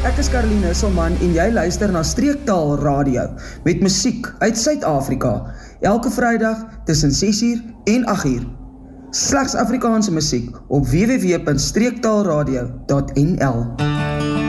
Ek is Caroline Isselman en jy luister na Streektaal Radio met musiek uit Suid-Afrika. Elke Vrydag tussen 6uur en 8uur. Slegs Afrikaanse musiek op www.streektaalradio.nl.